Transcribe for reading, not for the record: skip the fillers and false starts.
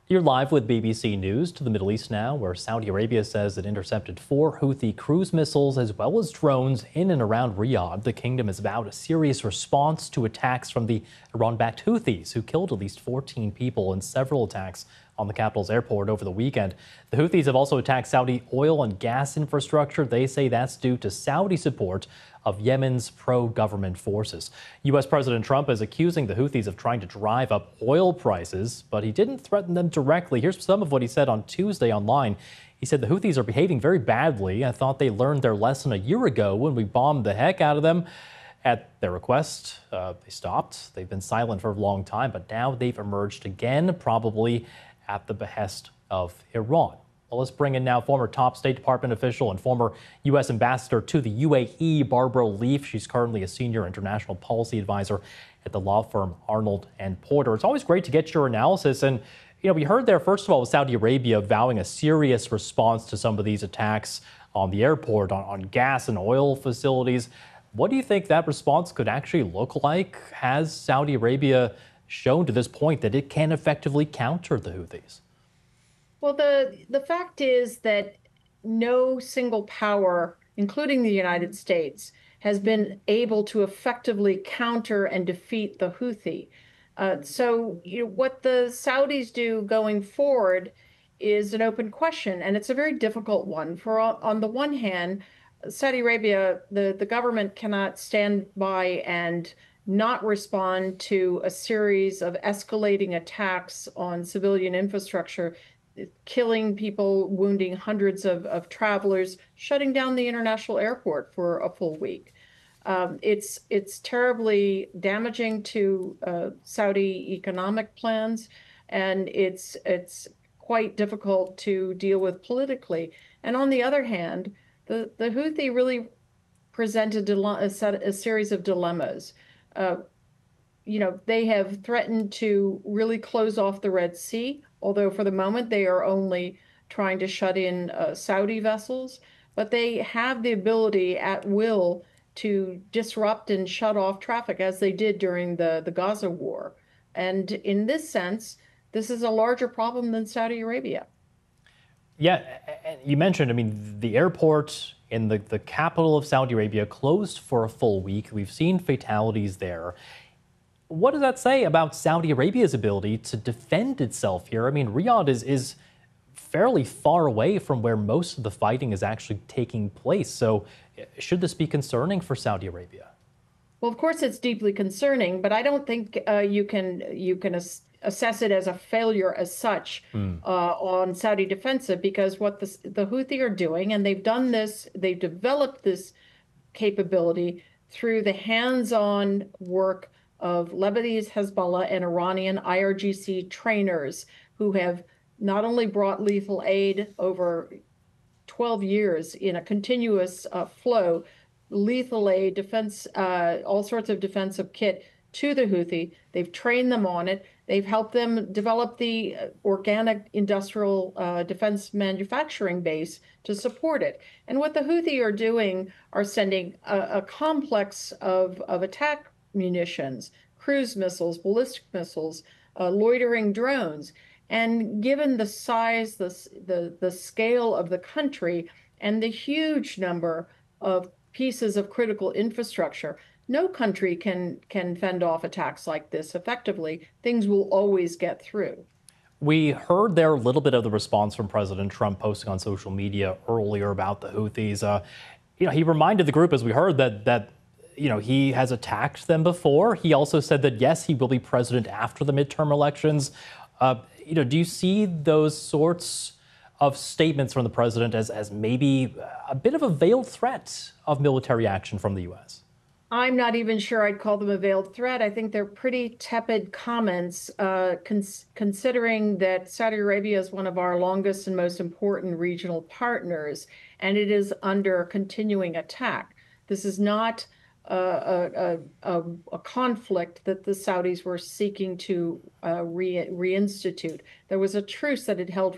You're live with BBC News to the Middle East now, where Saudi Arabia says it intercepted 4 Houthi cruise missiles as well as drones in and around Riyadh. The kingdom has vowed a serious response to attacks from the Iran-backed Houthis, who killed at least 14 people in several attacks on the capital's airport over the weekend. The Houthis have also attacked Saudi oil and gas infrastructure. They say that's due to Saudi support of Yemen's pro-government forces. U.S. President Trump is accusing the Houthis of trying to drive up oil prices, but he didn't threaten them directly. Here's some of what he said on Tuesday online. He said the Houthis are behaving very badly. I thought they learned their lesson a year ago when we bombed the heck out of them. At their request, they stopped. They've been silent for a long time, but now they've emerged again, probably at the behest of Iran. Well, let's bring in now former top State Department official and former U.S. ambassador to the UAE, Barbara Leaf. She's currently a senior international policy advisor at the law firm Arnold and Porter. It's always great to get your analysis. And, we heard there, first of all, with Saudi Arabia vowing a serious response to some of these attacks on the airport, on gas and oil facilities. What do you think that response could actually look like? Has Saudi Arabia shown to this point that it can effectively counter the Houthis? Well, the fact is that no single power, including the United States, has been able to effectively counter and defeat the Houthi. What the Saudis do going forward is an open question, and it's a very difficult one. On the one hand, Saudi Arabia, the government cannot stand by and not respond to a series of escalating attacks on civilian infrastructure, killing people, wounding hundreds of travelers, shutting down the international airport for a full week. It's terribly damaging to Saudi economic plans, and it's quite difficult to deal with politically. And on the other hand, the Houthi really present a series of dilemmas. They have threatened to really close off the Red Sea, although for the moment they are only trying to shut in Saudi vessels. But they have the ability at will to disrupt and shut off traffic, as they did during the Gaza war. And in this sense, this is a larger problem than Saudi Arabia. Yeah, you mentioned, the airport in the capital of Saudi Arabia closed for a full week. We've seen fatalities there. What does that say about Saudi Arabia's ability to defend itself here? Riyadh is fairly far away from where most of the fighting is actually taking place. So should this be concerning for Saudi Arabia? Well, of course, it's deeply concerning, but I don't think you can assess it as a failure as such on Saudi defensive, because what the Houthi are doing, and they've developed this capability through the hands-on work of Lebanese Hezbollah and Iranian IRGC trainers who have not only brought lethal aid over 12 years in a continuous flow, lethal aid, defense, all sorts of defensive kit to the Houthi. They've trained them on it. They've helped them develop the organic industrial defense manufacturing base to support it. And what the Houthi are doing are sending a complex of attack munitions, cruise missiles, ballistic missiles, loitering drones. And given the size, the scale of the country, and the huge number of pieces of critical infrastructure, no country can fend off attacks like this effectively. Things will always get through. We heard there a little bit of the response from President Trump posting on social media earlier about the Houthis. He reminded the group, as we heard, that he has attacked them before. He also said that, yes, he will be president after the midterm elections. Do you see those sorts of statements from the president as maybe a bit of a veiled threat of military action from the U.S.? I'm not even sure I'd call them a veiled threat. I think they're pretty tepid comments, considering that Saudi Arabia is one of our longest and most important regional partners, and it is under continuing attack. This is not a conflict that the Saudis were seeking to reinstitute. There was a truce that had held